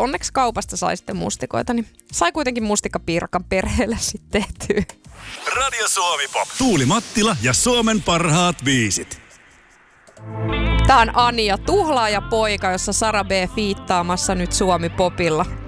onneksi kaupasta sai sitten mustikoita, niin sai kuitenkin mustikkapirkan perheelle sitten tehtyä. Radio Suomi Pop. Tuuli Mattila ja Suomen parhaat biisit. Tää on Anja, tuhlaaja poika, jossa Sara B. fiittaamassa nyt Suomi Popilla.